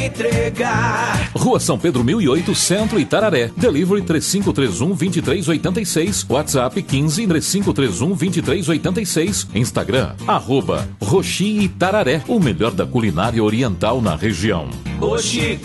entregar. Rua São Pedro 1008, Centro, Itararé. Delivery 3531-2386. WhatsApp 15-3531-2386. Instagram, @Roxi Itararé. O melhor da culinária oriental na região. Roxi